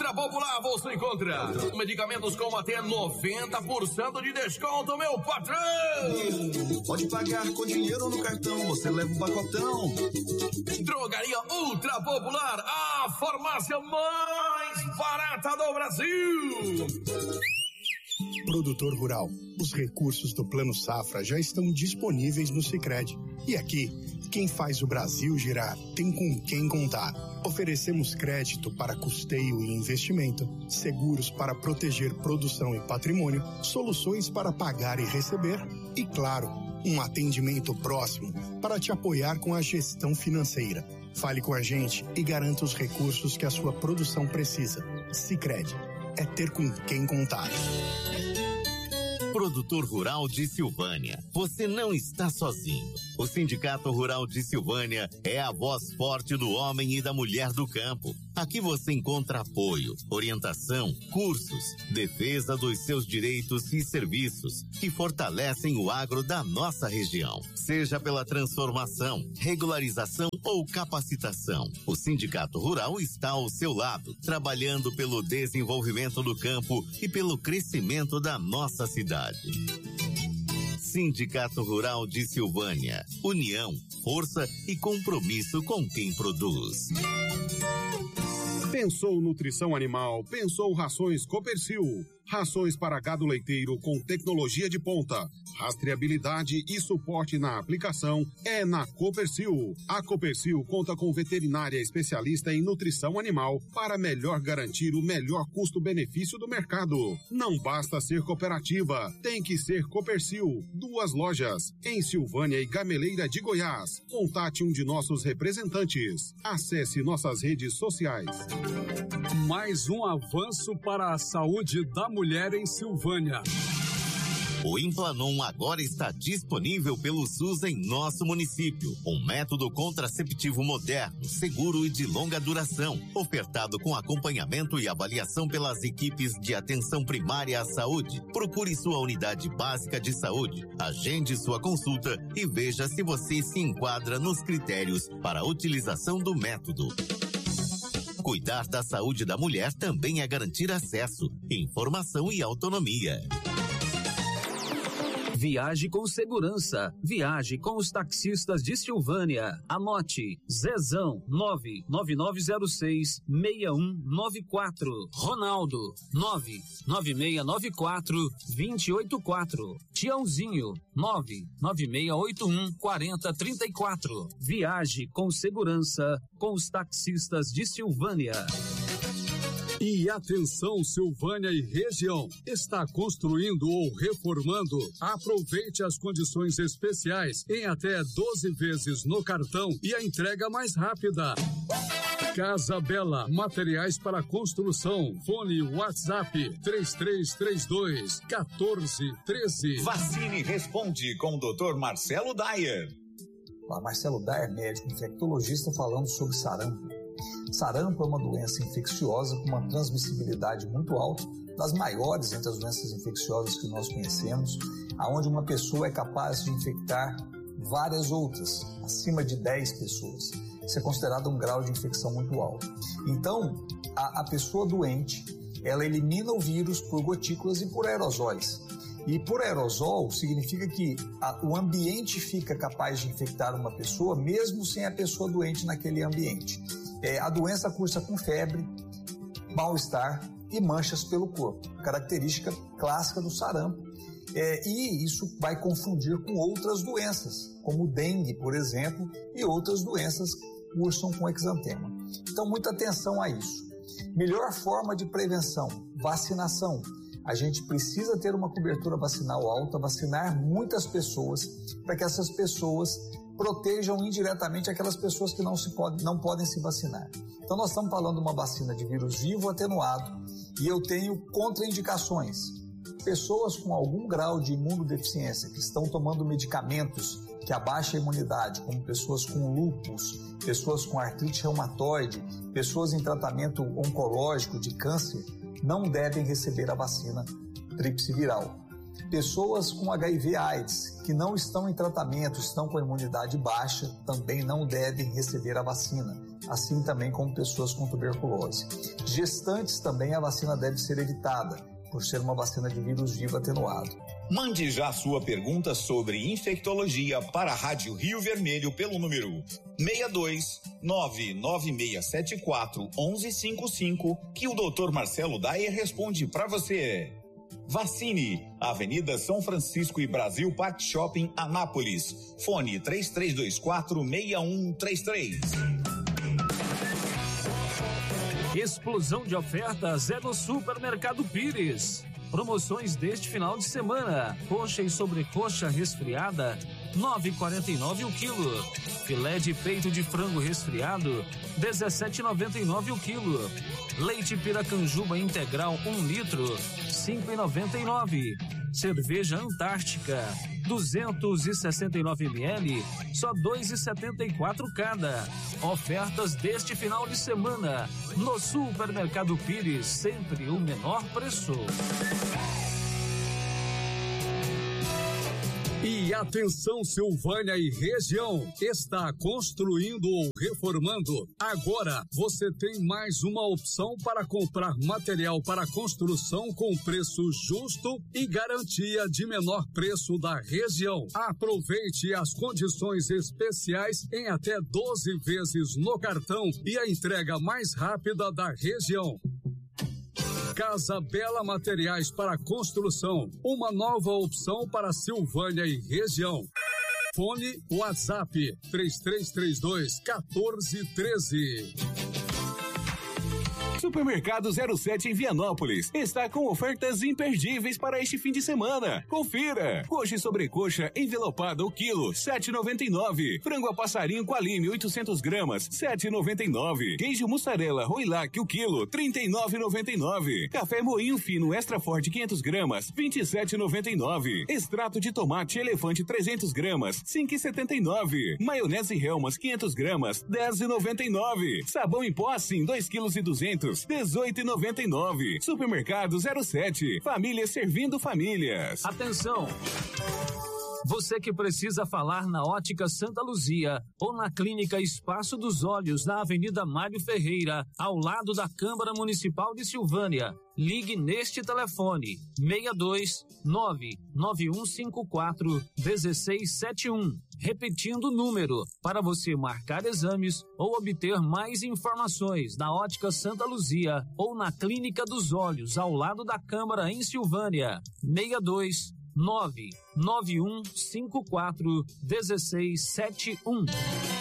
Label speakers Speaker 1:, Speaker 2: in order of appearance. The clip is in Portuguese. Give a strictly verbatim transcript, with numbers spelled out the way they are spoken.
Speaker 1: Ultra Popular você encontra medicamentos com até noventa por cento de desconto, meu patrão!
Speaker 2: Pode pagar com dinheiro no cartão, você leva um pacotão.
Speaker 1: Drogaria Ultra Popular, a farmácia mais barata do Brasil!
Speaker 3: Produtor rural, os recursos do Plano Safra já estão disponíveis no Sicredi. E aqui, quem faz o Brasil girar tem com quem contar. Oferecemos crédito para custeio e investimento, seguros para proteger produção e patrimônio, soluções para pagar e receber e, claro, um atendimento próximo para te apoiar com a gestão financeira. Fale com a gente e garanta os recursos que a sua produção precisa. Sicredi, é ter com quem contar.
Speaker 4: Produtor Rural de Silvânia, você não está sozinho. O Sindicato Rural de Silvânia é a voz forte do homem e da mulher do campo. Aqui você encontra apoio, orientação, cursos, defesa dos seus direitos e serviços que fortalecem o agro da nossa região. Seja pela transformação, regularização ou capacitação, o Sindicato Rural está ao seu lado, trabalhando pelo desenvolvimento do campo e pelo crescimento da nossa cidade. Sindicato Rural de Silvânia. União, força e compromisso com quem produz.
Speaker 5: Pensou nutrição animal, pensou rações Copercil. Rações para gado leiteiro com tecnologia de ponta, rastreabilidade e suporte na aplicação é na Copercil. A Copercil conta com veterinária especialista em nutrição animal para melhor garantir o melhor custo-benefício do mercado. Não basta ser cooperativa, tem que ser Copercil. Duas lojas, em Silvânia e Gameleira de Goiás. Contate um de nossos representantes. Acesse nossas redes sociais.
Speaker 6: Mais um avanço para a saúde da mulher em Silvânia.
Speaker 4: O Implanon agora está disponível pelo SUS em nosso município. Um método contraceptivo moderno, seguro e de longa duração, ofertado com acompanhamento e avaliação pelas equipes de atenção primária à saúde. Procure sua unidade básica de saúde, agende sua consulta e veja se você se enquadra nos critérios para a utilização do método. Cuidar da saúde da mulher também é garantir acesso, informação e autonomia.
Speaker 7: Viaje com segurança. Viaje com os taxistas de Silvânia. Anote: Zezão nove nove nove zero seis seis um nove quatro. Ronaldo nove nove seis nove quatro dois oito quatro. Tiãozinho nove nove seis oito um quatro zero três quatro. Viaje com segurança com os taxistas de Silvânia.
Speaker 6: E atenção, Silvânia e região, está construindo ou reformando? Aproveite as condições especiais em até doze vezes no cartão e a entrega mais rápida. Casa Bela, materiais para construção. Fone WhatsApp três três três dois um quatro um três.
Speaker 8: Vacine Responde com o doutor Marcelo Dyer.
Speaker 9: Olá, Marcelo Dyer, médico infectologista, falando sobre sarampo. Sarampo é uma doença infecciosa com uma transmissibilidade muito alta, das maiores entre as doenças infecciosas que nós conhecemos, aonde uma pessoa é capaz de infectar várias outras, acima de dez pessoas. Isso é considerado um grau de infecção muito alto. Então, a, a pessoa doente, ela elimina o vírus por gotículas e por aerosóis. E por aerosol significa que a, o ambiente fica capaz de infectar uma pessoa, mesmo sem a pessoa doente naquele ambiente. É, a doença cursa com febre, mal-estar e manchas pelo corpo, característica clássica do sarampo. É, e isso vai confundir com outras doenças, como o dengue, por exemplo, e outras doenças que cursam com exantema. Então, muita atenção a isso. Melhor forma de prevenção, vacinação. A gente precisa ter uma cobertura vacinal alta, vacinar muitas pessoas, para que essas pessoas protejam indiretamente aquelas pessoas que não, se pode, não podem se vacinar. Então nós estamos falando de uma vacina de vírus vivo atenuado e eu tenho contraindicações. Pessoas com algum grau de imunodeficiência que estão tomando medicamentos que abaixam a imunidade, como pessoas com lúpus, pessoas com artrite reumatoide, pessoas em tratamento oncológico de câncer, não devem receber a vacina tríplice viral. Pessoas com H I V AIDS que não estão em tratamento, estão com a imunidade baixa, também não devem receber a vacina, assim também como pessoas com tuberculose. Gestantes também a vacina deve ser evitada, por ser uma vacina de vírus vivo atenuado.
Speaker 8: Mande já sua pergunta sobre infectologia para a Rádio Rio Vermelho pelo número seis dois nove nove seis sete quatro um um cinco cinco, que o doutor Marcelo Daier responde para você. Vacine, Avenida São Francisco e Brasil Park Shopping, Anápolis. Fone três três dois quatro seis um três três.
Speaker 7: Explosão de ofertas é no Supermercado Pires. Promoções deste final de semana: coxa e sobrecoxa resfriada, nove reais e quarenta e nove centavos o quilo. Filé de peito de frango resfriado, dezessete reais e noventa e nove centavos o quilo. Leite Piracanjuba integral um litro, cinco reais e noventa e nove centavos. Cerveja Antártica, duzentos e sessenta e nove mililitros, só dois reais e setenta e quatro centavos cada. Ofertas deste final de semana no Supermercado Pires, sempre o menor preço.
Speaker 6: E atenção, Silvânia e região, está construindo ou reformando? Agora você tem mais uma opção para comprar material para construção com preço justo e garantia de menor preço da região. Aproveite as condições especiais em até doze vezes no cartão e a entrega mais rápida da região. Casa Bela Materiais para Construção, uma nova opção para Silvânia e região. Fone WhatsApp três três três dois, um quatro um três.
Speaker 10: Supermercado zero sete em Vianópolis está com ofertas imperdíveis para este fim de semana. Confira! Coxa e sobrecoxa envelopada o quilo, sete reais e noventa e nove centavos. Frango a passarinho Qualine, oitocentos gramas, sete reais e noventa e nove centavos. Queijo mussarela Roilac o quilo, trinta e nove reais e noventa e nove centavos. Café moinho fino extra forte quinhentos gramas, vinte e sete reais e noventa e nove centavos. Extrato de tomate elefante trezentos gramas, cinco reais e setenta e nove centavos. Maionese Helmas quinhentos gramas, dez reais e noventa e nove centavos. Sabão em pó assim, dois quilos e duzentos, dezoito reais e noventa e nove centavos. Supermercado zero sete, família servindo famílias.
Speaker 7: Atenção! Você que precisa falar na Ótica Santa Luzia ou na Clínica Espaço dos Olhos, na Avenida Mário Ferreira, ao lado da Câmara Municipal de Silvânia, ligue neste telefone seis dois nove nove um cinco quatro um seis sete um. Repetindo o número, para você marcar exames ou obter mais informações na Ótica Santa Luzia ou na Clínica dos Olhos, ao lado da Câmara em Silvânia, seis dois nove nove um cinco quatro um seis sete um.